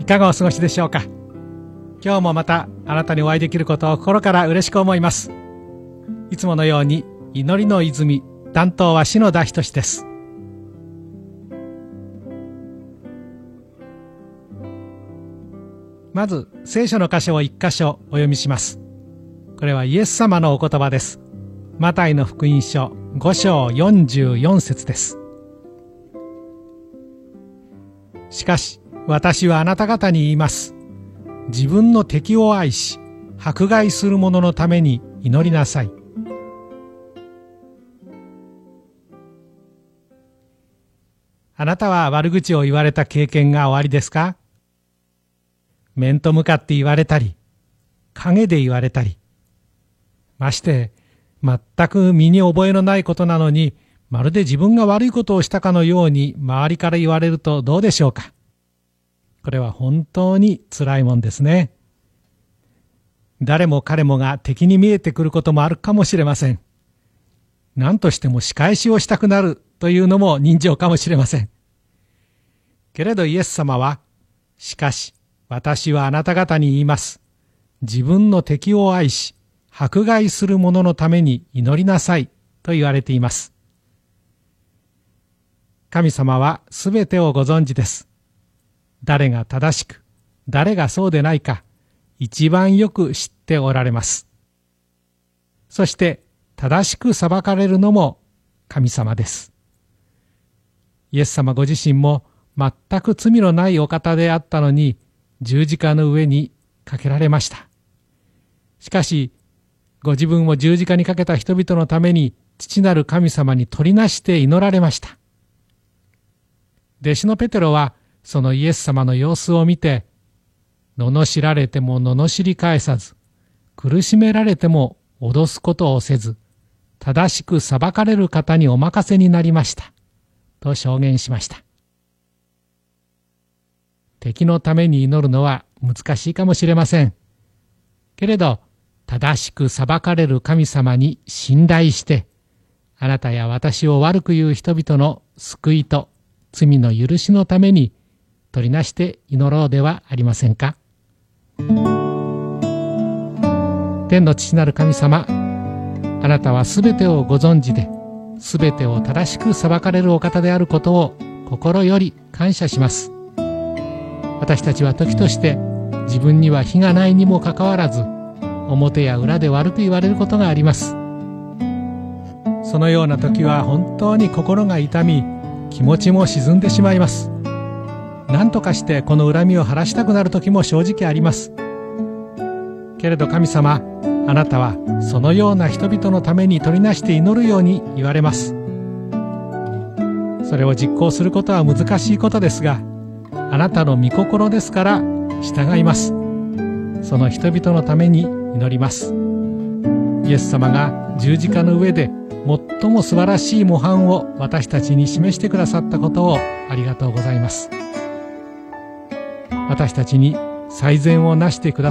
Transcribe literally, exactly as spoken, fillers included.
かがお過ごしでしょうか。今日もまたあなたにお会いできることを心から嬉しく思います。いつものように祈りの泉、担当は篠田仁です。まず聖書の箇所を一箇所お読みします。これはイエス様のお言葉です。マタイの福音書ご章よんじゅうよん節です。しかし私はあなた方に言います。自分の敵を愛し迫害する者のために祈りなさい。あなたは悪口を言われた経験がおありですか？面と向かって言われたり、陰で言われたり、まして全く身に覚えのないことなのに、まるで自分が悪いことをしたかのように周りから言われるとどうでしょうか。これは本当に辛いもんですね。誰も彼もが敵に見えてくることもあるかもしれません。何としても仕返しをしたくなるというのも人情かもしれません。けれどイエス様は、しかし私はあなた方に言います。自分の敵を愛し、迫害する者のために祈りなさいと言われています。神様はすべてをご存知です。誰が正しく、誰がそうでないか、一番よく知っておられます。そして正しく裁かれるのも神様です。イエス様ご自身も全く罪のないお方であったのに、十字架の上にかけられました。しかし、ご自分を十字架にかけた人々のために、父なる神様に取りなして祈られました。弟子のペテロは、そのイエス様の様子を見て、罵られても罵り返さず、苦しめられても脅すことをせず、正しく裁かれる方にお任せになりました。と証言しました。敵のために祈るのは難しいかもしれません。けれど、正しく裁かれる神様に信頼して、あなたや私を悪く言う人々の救いと罪の許しのために取りなして祈ろうではありませんか。天の父なる神様、あなたはすべてをご存知で、すべてを正しく裁かれるお方であることを心より感謝します。私たちは時として自分には非がないにもかかわらず、表や裏で悪く言われることがあります。そのような時は本当に心が痛み、気持ちも沈んでしまいます。何とかしてこの恨みを晴らしたくなる時も正直あります。けれど神様、あなたはそのような人々のために取りなして祈るように言われます。それを実行することは難しいことですが、あなたの御心ですから従います。その人々のために祈ります。イエス様が十字架の上で最も素晴らしい模範を私たちに示してくださったことをありがとうございます。私たちに最善をなしてくだ